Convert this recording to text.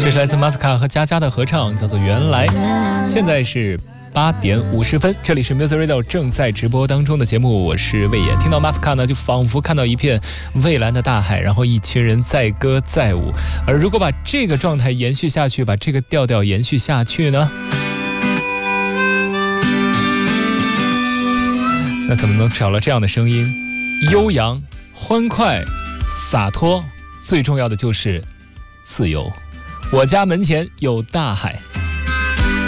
这是来自马斯卡和佳佳的合唱，叫做《原来》。现在是8点50分，这里是 Music Radio 正在直播当中的节目，我是魏野。听到马斯卡呢，就仿佛看到一片蔚蓝的大海，然后一群人载歌载舞。而如果把这个状态延续下去，把这个调调延续下去呢，那怎么能少了这样的声音？悠扬、欢快、洒脱，最重要的就是自由。我家门前有大海。